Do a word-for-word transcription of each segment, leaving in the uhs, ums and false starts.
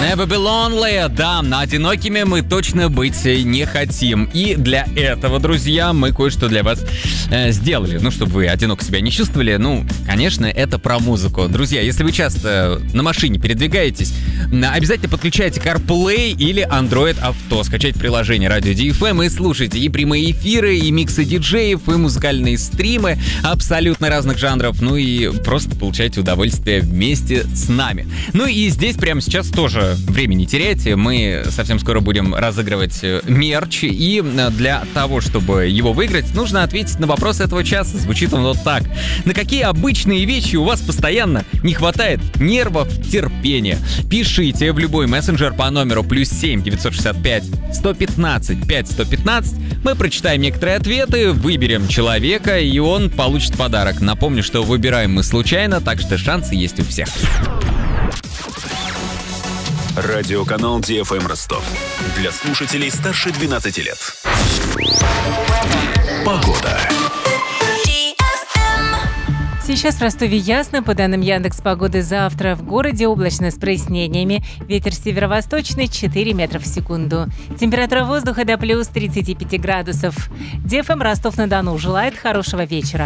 Never be lonely. Да, одинокими мы точно быть не хотим. И для этого, друзья, мы кое-что для вас э, сделали. Ну, чтобы вы одиноко себя не чувствовали. Ну, конечно, это про музыку. Друзья, если вы часто на машине передвигаетесь, обязательно подключайте CarPlay или Android Auto. Скачайте приложение Radio ди эф эм и слушайте и прямые эфиры, и миксы диджеев, и музыкальные стримы абсолютно разных жанров. Ну и просто получайте удовольствие вместе с нами. Ну и здесь прямо сейчас тоже время не теряйте. Мы совсем скоро будем разыгрывать мерч. И для того, чтобы его выиграть, нужно ответить на вопрос этого часа. Звучит он вот так. На какие обычные вещи у вас постоянно не хватает нервов, терпения? Пишите в любой мессенджер по номеру плюс семь девятьсот шестьдесят пять сто пятнадцать пять сто пятнадцать. Мы прочитаем некоторые ответы, выберем человека, и он получит подарок. Напомню, что выбираем мы случайно, так что шансы есть у всех. Радиоканал ди эф эм Ростов. Для слушателей старше двенадцати лет. Погода. Сейчас в Ростове ясно. По данным Яндекс.Погоды, завтра в городе облачно с прояснениями. Ветер северо-восточный четыре метра в секунду. Температура воздуха до плюс тридцати пяти градусов. ди эф эм Ростов-на-Дону желает хорошего вечера.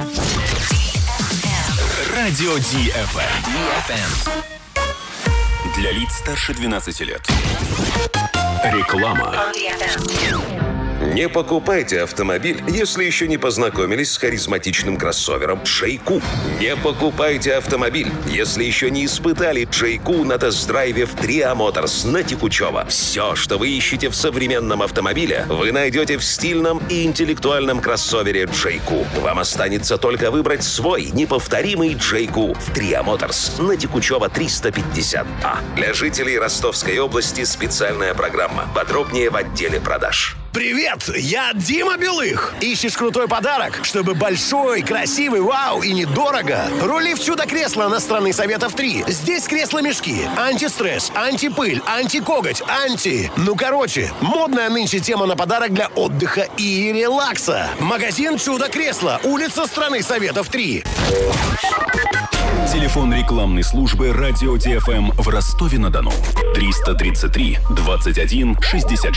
Радио ди эф эм. Для лиц старше двенадцати лет. Реклама. Не покупайте автомобиль, если еще не познакомились с харизматичным кроссовером Джейку. Не покупайте автомобиль, если еще не испытали Джейку на тест-драйве в Триа Моторс на Текучево. Все, что вы ищете в современном автомобиле, вы найдете в стильном и интеллектуальном кроссовере Джейку. Вам останется только выбрать свой неповторимый Джейку в Триа Моторс на Текучево триста пятьдесят А. Для жителей Ростовской области специальная программа. Подробнее в отделе продаж. Привет, я Дима Белых. Ищешь крутой подарок, чтобы большой, красивый, вау и недорого? Рули в чудо-кресло на Страны Советов три. Здесь кресло-мешки, антистресс, антипыль, антикоготь, анти... Ну, короче, модная нынче тема на подарок для отдыха и релакса. Магазин «Чудо-кресло», улица Страны Советов три. Телефон рекламной службы Радио ди эф эм в Ростове-на-Дону. триста тридцать три двадцать один шестьдесят